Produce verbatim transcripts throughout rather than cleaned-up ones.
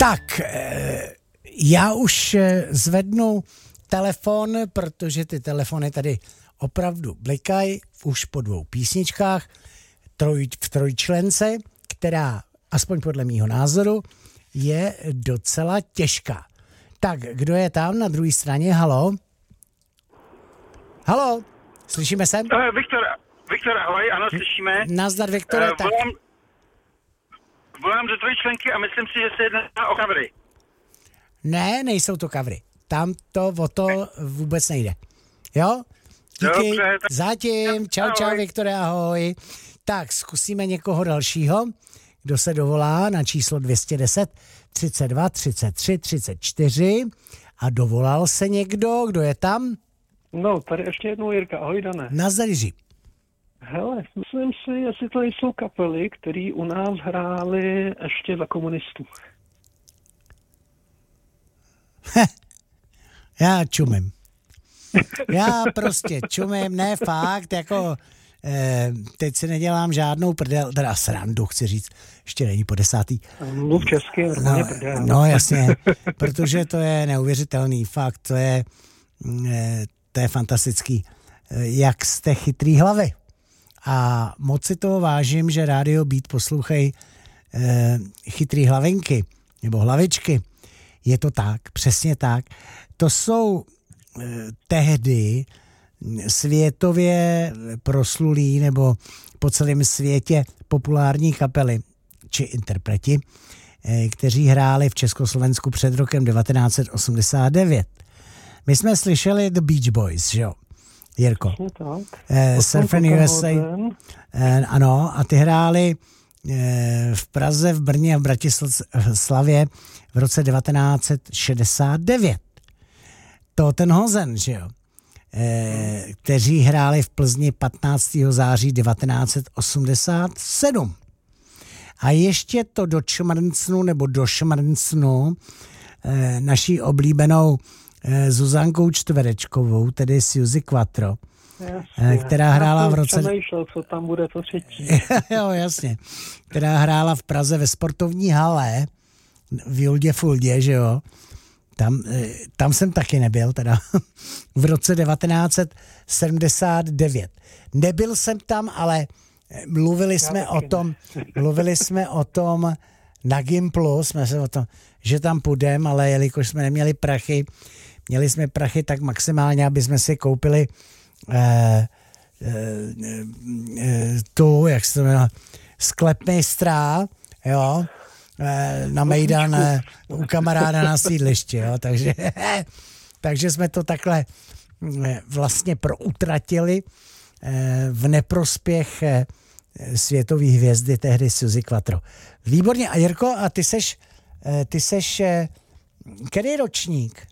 Tak, já už zvednu telefon, protože ty telefony tady opravdu blikají už po dvou písničkách troj, v trojčlence, která, aspoň podle mýho názoru, je docela těžká. Tak, kdo je tam na druhé straně? Halo? Halo? Slyšíme se? Uh, Viktor, Viktor, ahoj, ano, slyšíme. Nazdar, Viktore, uh, tak. Volám, volám do trojčlenky a myslím si, že se jedná o covery. Ne, nejsou to covery. Tam to o to vůbec nejde. Jo? Díky. Dobře, tak... Zatím. Čau, ahoj. Čau, Viktore, ahoj. Tak, zkusíme někoho dalšího, kdo se dovolá na číslo dvě stě deset, třicet dva, třicet tři, třicet čtyři a dovolal se někdo, kdo je tam? No, tady ještě jednou Jirka, ahoj Dané. Nazdar, Jiří. Hele, myslím si, jestli to jsou kapely, které u nás hrály ještě za komunistů. Já čumím. Já prostě čumím, ne fakt, jako eh, teď si nedělám žádnou prdel, teda srandu, chci říct, ještě není po desátý. Mluv česky, no, prdel. No jasně, protože to je neuvěřitelný fakt, to je, eh, to je fantastický, eh, jak jste chytrý hlavy. A moc si toho vážím, že Rádio Beat poslouchají eh, chytrý hlavinky, nebo hlavičky. Je to tak, přesně tak. To jsou eh, tehdy světově proslulí nebo po celém světě populární kapely či interpreti, eh, kteří hráli v Československu před rokem devatenáct set osmdesát devět. My jsme slyšeli The Beach Boys, že jo, Jirko? Eh, Surfing U S A. Eh, ano, a ty hráli eh, v Praze, v Brně a v Bratislavě v roce devatenáct set šedesát devět. To ten Hozen, že jo? E, kteří hráli v Plzni patnáctého září devatenáct set osmdesát sedm. A ještě to dočmrncnu nebo došmrncnu e, naší oblíbenou e, Zuzankou Čtverečkovou, tedy Suzy Quattro, e, která hrála v roce... Přemýšlel, co tam bude to třetí. Jo, jasně. Která hrála v Praze ve sportovní hale v Juldě Fuldě, že jo? Tam, tam jsem taky nebyl, teda v roce devatenáct set sedmdesát devět. Nebyl jsem tam, ale mluvili jsme o tom, mluvili jsme o tom na Gimplu, jsme se o tom, že tam půjdeme, ale jelikož jsme neměli prachy, měli jsme prachy tak maximálně, aby jsme si koupili eh, eh, eh, tu, jak se to jmenuje, sklepmistra, jo, na Mejdan u kamaráda na sídlišti, jo, takže, takže jsme to takhle vlastně proutratili v neprospěch světové hvězdy tehdy Suzy Quattro. Výborně. A Jirko, a ty seš, ty seš který ročník?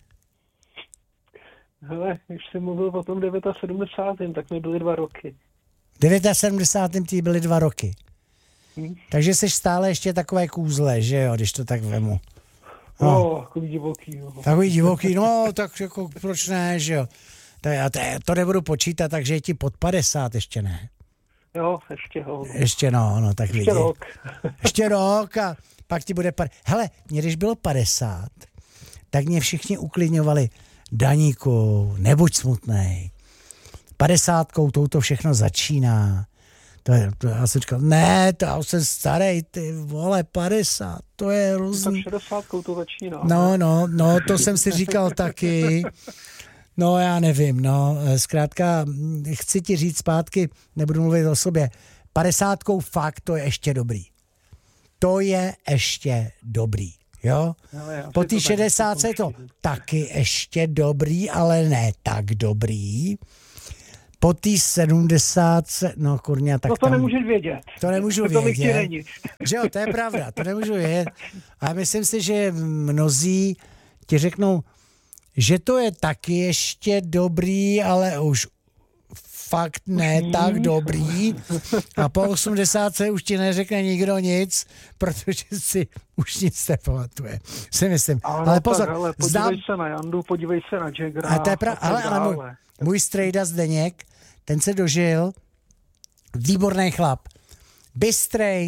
Hele, když jsi mluvil o tom sedmdesátém devátém, tak mi byly dva roky. sedmdesátém devátém ti byly dva roky. Hmm. Takže jsi stále ještě takové kůzle, že jo, když to tak vemu. No, no takový divoký. No. Takový divoký, no, tak jako proč ne, že jo. To, já to, to nebudu počítat, takže je ti pod padesát ještě ne. Jo, ještě ho. No. Ještě no, no, tak ještě vidí. rok. Ještě rok a pak ti bude... Pad... Hele, mě když bylo padesát, tak mě všichni uklidňovali, Daníku, nebuď smutnej. Padesátkou touto všechno začíná. To je, to já jsem říkal, ne, to já už jsem starý, ty vole, padesát, to je hrozný. Tak šedesátkou to začíná. No, no, no, to jsem si říkal taky. No, já nevím, no, zkrátka, chci ti říct zpátky, nebudu mluvit o sobě, padesátkou fakt to je ještě dobrý. To je ještě dobrý, jo? No, po té šedesátce je to taky ještě dobrý, ale ne tak dobrý. Po té sedmdesátce, no kurňa, tak no to tam... nemůžeš vědět. To nemůžu to vědět. Že jo, to je pravda, to nemůžu vědět. A myslím si, že mnozí ti řeknou, že to je taky ještě dobrý, ale už fakt ne tak dobrý. A po osmdesátce už ti neřekne nikdo nic, protože si už nic nepamatuje. Si myslím. Ale, ale pozor, tak, ale podívej znám... se na Jandu, podívej se na Jaggera. A to je pra... ale, ale můj, můj strejda Zdeněk, ten se dožil, výborný chlap, bystrej,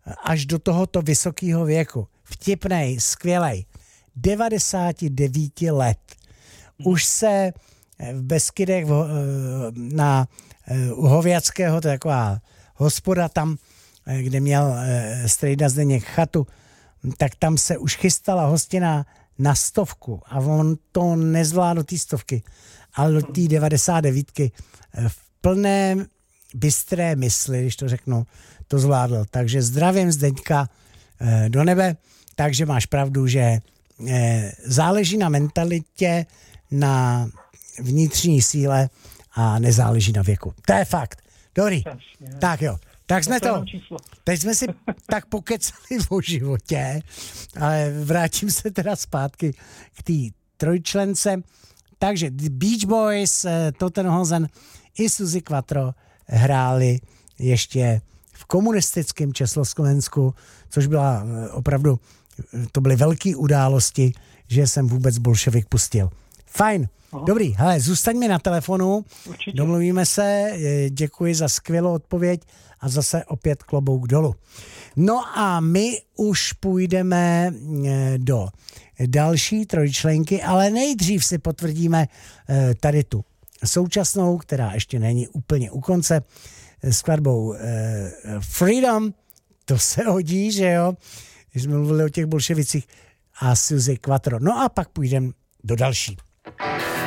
až do tohoto vysokého věku. Vtipnej, skvělej. devadesát devět let. Už se v Beskydech na u Hověckého, to je taková hospoda tam, kde měl strejda Zdeněk chatu, tak tam se už chystala hostina na stovku a on to nezvládl té stovky, ale do té devadesát devítky v plné bystré mysli, když to řeknu, to zvládl. Takže zdravím Zdeňka do nebe, takže máš pravdu, že záleží na mentalitě, na vnitřní síle a nezáleží na věku. To je fakt. Dobrý. Tak jo. Tak jsme to, teď jsme si tak pokecali o životě, ale vrátím se teda zpátky k té trojčlence. Takže The Beach Boys, Tottenhausen i Suzy Quattro hráli ještě v komunistickém Československu, což byla opravdu, to byly velké události, že jsem vůbec bolševik pustil. Fajn. Aha. Dobrý, hele, zůstaň mi na telefonu, určitě. Domluvíme se, děkuji za skvělou odpověď a zase opět klobouk dolů. No a my už půjdeme do další trojčlenky, ale nejdřív si potvrdíme tady tu současnou, která ještě není úplně u konce, skladbou Freedom, to se hodí, že jo, když jsme mluvili o těch bolševicích a Suzy Quattro. No a pak půjdeme do další.